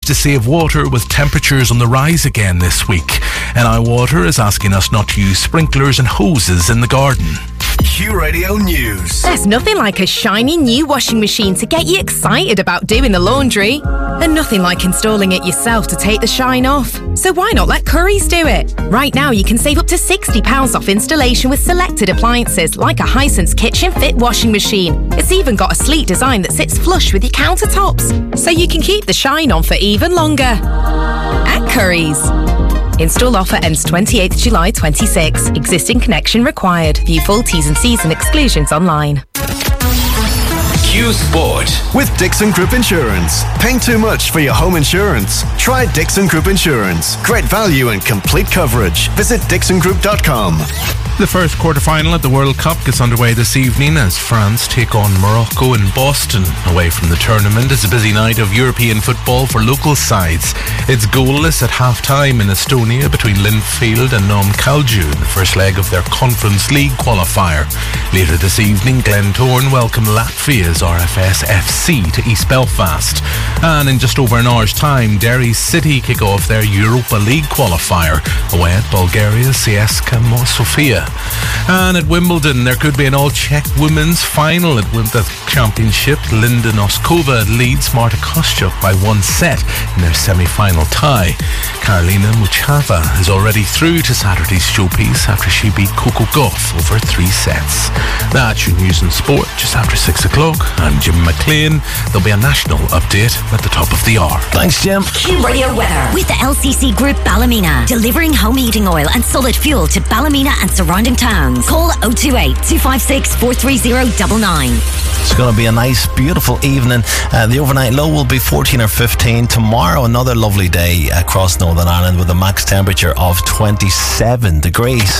to save water with temperatures on the rise again this week. NI Water is asking us not to use sprinklers and hoses in the garden. Q Radio News. There's nothing like a shiny new washing machine to get you excited about doing the laundry. And nothing like installing it yourself to take the shine off. So why not let Currys do it? Right now you can save up to £60 off installation with selected appliances like a Hisense Kitchen Fit washing machine. It's even got a sleek design that sits flush with your countertops, so you can keep the shine on for even longer. At Currys. Install offer ends 28th July 26. Existing connection required. View full T's and C's and exclusions online. Q Sport with Dixon Group Insurance. Paying too much for your home insurance? Try Dixon Group Insurance. Great value and complete coverage. Visit dixongroup.com. The first quarter-final at the World Cup gets underway this evening as France take on Morocco in Boston. Away from the tournament, it's a busy night of European football for local sides. It's goalless at half-time in Estonia between Linfield and Notts Calju in the first leg of their Conference League qualifier. Later this evening, Glentoran welcome Latvia's RFS FC to East Belfast. And in just over an hour's time, Derry City kick off their Europa League qualifier away at Bulgaria's CSKA Sofia. And at Wimbledon, there could be an all-Czech women's final at the championship. Linda Noskova leads Marta Kostyuk by 1 set in their semi-final tie. Karolina Muchova is already through to Saturday's showpiece after she beat Coco Gauff over 3 sets. That's your news and sport just after 6 o'clock. I'm Jim McLean. There'll be a national update at the top of the hour. Thanks, Jim. Q Radio weather with the LCC Group Ballymena, delivering home heating oil and solid fuel to Ballymena and surrounding towns. Call 028 256 43099. It's going to be a nice, beautiful evening. The overnight low will be 14 or 15. Tomorrow, another lovely day across Northern Ireland with a max temperature of 27 degrees.